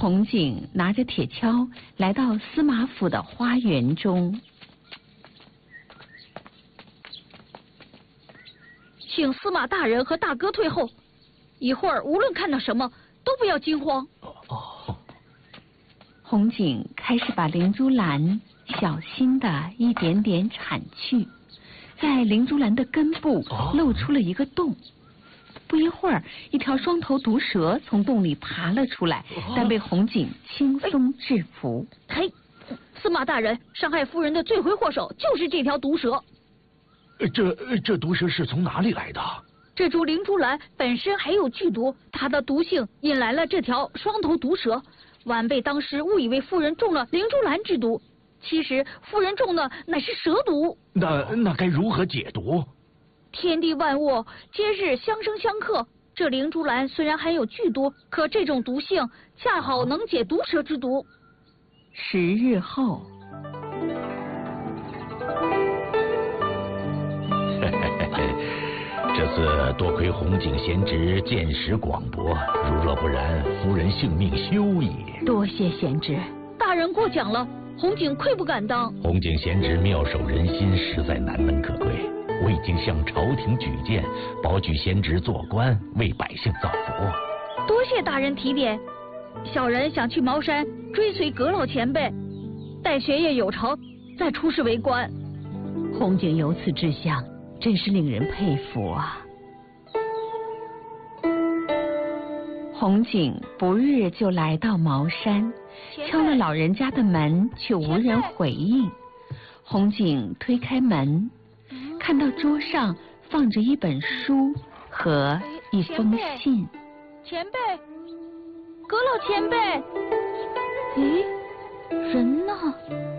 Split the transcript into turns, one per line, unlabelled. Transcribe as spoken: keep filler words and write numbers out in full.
红警拿着铁锹来到司马府的花园中。
请司马大人和大哥退后，一会儿无论看到什么都不要惊慌。
哦。
红警开始把灵珠兰小心的一点点铲去，在灵珠兰的根部露出了一个洞。不一会儿，一条双头毒蛇从洞里爬了出来，但被红警轻松制服。
嘿，司马大人，伤害夫人的罪魁祸首就是这条毒蛇。
这这毒蛇是从哪里来的？
这株灵珠兰本身还有剧毒，它的毒性引来了这条双头毒蛇。晚辈当时误以为夫人中了灵珠兰之毒，其实夫人中的乃是蛇毒。
那那该如何解毒？
天地万物皆是相生相克，这灵珠兰虽然含有剧毒，可这种毒性恰好能解毒蛇之毒。
十日后，
这次多亏红景贤侄见识广博，如若不然，夫人性命休矣。
多谢贤侄，
大人过奖了，红景愧不敢当。
红景贤侄妙手仁心，实在难能可贵。我已经向朝廷举荐，保举贤侄做官，为百姓造福。
多谢大人提点，小人想去茅山追随阁老前辈，待学业有成，再出仕为官。
红景有此志向，真是令人佩服啊！红景不日就来到茅山，敲了老人家的门，却无人回应。红景推开门，看到桌上放着一本书和一封信。
前辈，阁老前辈，咦，人呢？